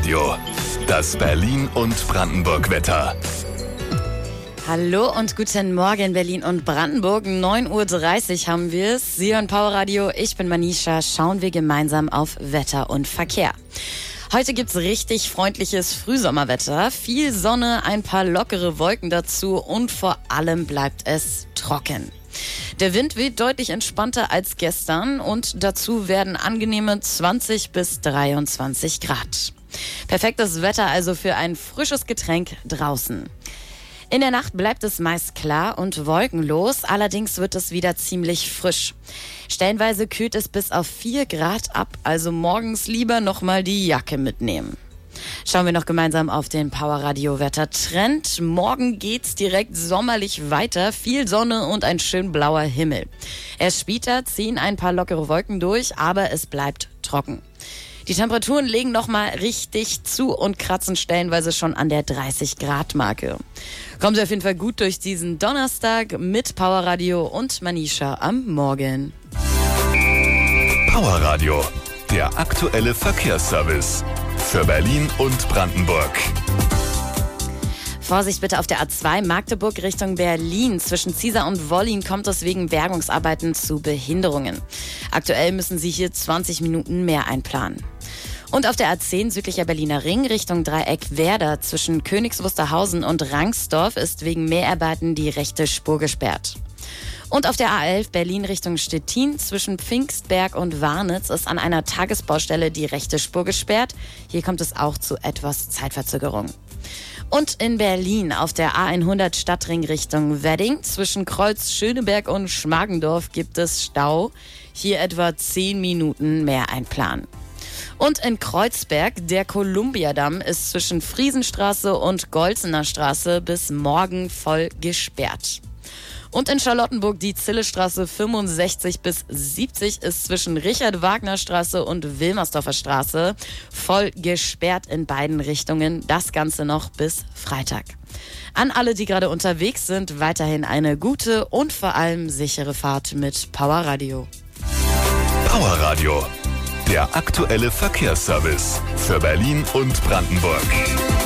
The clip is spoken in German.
Radio, das Berlin- und Brandenburg-Wetter. Hallo und guten Morgen Berlin und Brandenburg. 9.30 Uhr haben wir es. Sie hören Power Radio, ich bin Manisha. Schauen wir gemeinsam auf Wetter und Verkehr. Heute gibt's richtig freundliches Frühsommerwetter. Viel Sonne, ein paar lockere Wolken dazu und vor allem bleibt es trocken. Der Wind weht deutlich entspannter als gestern und dazu werden angenehme 20 bis 23 Grad. Perfektes Wetter also für ein frisches Getränk draußen. In der Nacht bleibt es meist klar und wolkenlos, allerdings wird es wieder ziemlich frisch. Stellenweise kühlt es bis auf 4 Grad ab, also morgens lieber nochmal die Jacke mitnehmen. Schauen wir noch gemeinsam auf den Power-Radio-Wetter-Trend. Morgen geht's direkt sommerlich weiter, viel Sonne und ein schön blauer Himmel. Erst später ziehen ein paar lockere Wolken durch, aber es bleibt trocken. Die Temperaturen legen nochmal richtig zu und kratzen stellenweise schon an der 30-Grad-Marke. Kommen Sie auf jeden Fall gut durch diesen Donnerstag mit Power Radio und Manisha am Morgen. Power Radio, der aktuelle Verkehrsservice für Berlin und Brandenburg. Vorsicht bitte auf der A2 Magdeburg Richtung Berlin. Zwischen Ziesar und Wollin kommt es wegen Bergungsarbeiten zu Behinderungen. Aktuell müssen Sie hier 20 Minuten mehr einplanen. Und auf der A10 südlicher Berliner Ring Richtung Dreieck Werder zwischen Königs Wusterhausen und Rangsdorf ist wegen Mehrarbeiten die rechte Spur gesperrt. Und auf der A11 Berlin Richtung Stettin zwischen Pfingstberg und Warnitz ist an einer Tagesbaustelle die rechte Spur gesperrt. Hier kommt es auch zu etwas Zeitverzögerung. Und in Berlin auf der A100 Stadtring Richtung Wedding zwischen Kreuz Schöneberg und Schmargendorf gibt es Stau. Hier etwa 10 Minuten mehr einplanen. Und in Kreuzberg, der Kolumbiadamm ist zwischen Friesenstraße und Golzener Straße bis morgen voll gesperrt. Und in Charlottenburg die Zillestraße 65 bis 70 ist zwischen Richard-Wagner-Straße und Wilmersdorfer Straße voll gesperrt in beiden Richtungen. Das Ganze noch bis Freitag. An alle, die gerade unterwegs sind, weiterhin eine gute und vor allem sichere Fahrt mit Power Radio. Power Radio, der aktuelle Verkehrsservice für Berlin und Brandenburg.